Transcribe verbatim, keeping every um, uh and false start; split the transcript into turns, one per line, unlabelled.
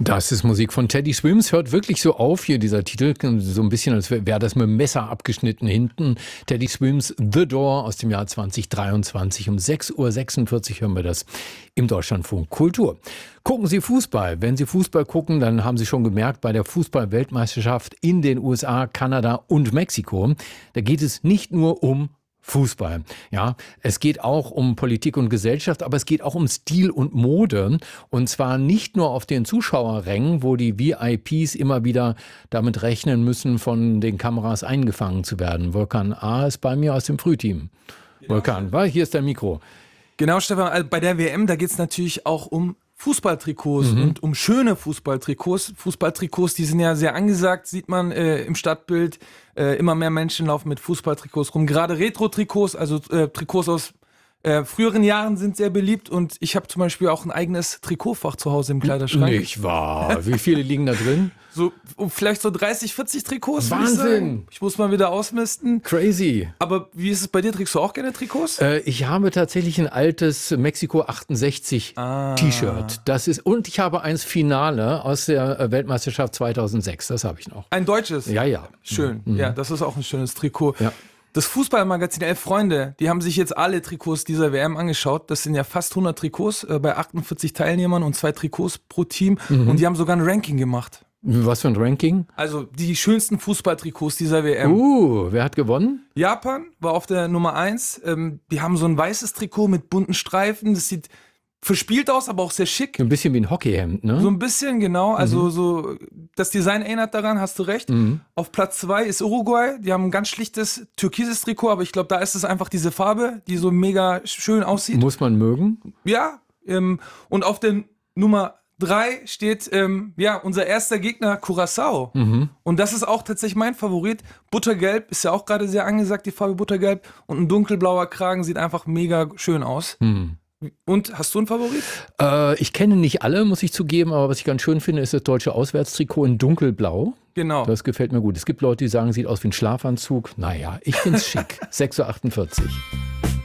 Das ist Musik von Teddy Swims. Hört wirklich so auf hier, dieser Titel. So ein bisschen, als wäre das mit dem Messer abgeschnitten hinten. Teddy Swims The Door aus dem Jahr zwanzig dreiundzwanzig. Um sechs Uhr sechsundvierzig hören wir das im Deutschlandfunk Kultur. Gucken Sie Fußball. Wenn Sie Fußball gucken, dann haben Sie schon gemerkt, bei der Fußball-Weltmeisterschaft in den U S A, Kanada und Mexiko, da geht es nicht nur um Fußball. Ja, es geht auch um Politik und Gesellschaft, aber es geht auch um Stil und Mode. Und zwar nicht nur auf den Zuschauerrängen, wo die V I Ps immer wieder damit rechnen müssen, von den Kameras eingefangen zu werden. Volkan A. ist bei mir aus dem Frühteam. Volkan, hier ist dein Mikro.
Genau, Stefan, also bei der W M, da geht es natürlich auch um Fußballtrikots mhm. und um schöne Fußballtrikots. Fußballtrikots, die sind ja sehr angesagt, sieht man äh, im Stadtbild. Äh, immer mehr Menschen laufen mit Fußballtrikots rum. Gerade Retro-Trikots, also äh, Trikots aus äh, früheren Jahren sind sehr beliebt. Und ich habe zum Beispiel auch ein eigenes Trikotfach zu Hause im Kleiderschrank.
Nicht wahr? Wie viele liegen da drin?
So, vielleicht so dreißig, vierzig Trikots.
Wahnsinn!
Ich, ich muss mal wieder ausmisten.
Crazy.
Aber wie ist es bei dir? Trägst du auch gerne Trikots?
Äh, ich habe tatsächlich ein altes Mexiko achtundsechzig
ah.
T-Shirt. Das ist, und ich habe eins Finale aus der Weltmeisterschaft zweitausendsechs. Das habe ich noch.
Ein deutsches?
Ja, ja.
Schön.
Mhm.
Ja, das ist auch ein schönes Trikot.
Ja.
Das Fußballmagazin Elf Freunde, die haben sich jetzt alle Trikots dieser W M angeschaut. Das sind ja fast hundert Trikots äh, bei achtundvierzig Teilnehmern und zwei Trikots pro Team. Mhm. Und die haben sogar ein Ranking gemacht.
Was für ein Ranking?
Also die schönsten Fußballtrikots dieser W M.
Uh, wer hat gewonnen?
Japan war auf der Nummer eins. Ähm, die haben so ein weißes Trikot mit bunten Streifen. Das sieht verspielt aus, aber auch sehr schick.
Ein bisschen wie ein Hockeyhemd, ne?
So ein bisschen, genau. Also
mhm.
so das Design erinnert daran, hast du recht.
Mhm.
Auf Platz zwei ist Uruguay. Die haben ein ganz schlichtes türkises Trikot, aber ich glaube, da ist es einfach diese Farbe, die so mega schön aussieht.
Muss man mögen.
Ja. Ähm, und auf der Nummer drei steht ähm, ja unser erster Gegner Curaçao.
Mhm.
Und das ist auch tatsächlich mein Favorit. Buttergelb ist ja auch gerade sehr angesagt, die Farbe Buttergelb. Und ein dunkelblauer Kragen sieht einfach mega schön aus.
Mhm.
Und hast du einen Favorit?
Äh, ich kenne nicht alle, muss ich zugeben, aber was ich ganz schön finde, ist das deutsche Auswärtstrikot in dunkelblau.
Genau.
Das gefällt mir gut. Es gibt Leute, die sagen, sieht aus wie ein Schlafanzug. Naja, ich finde es schick. sechs Uhr achtundvierzig.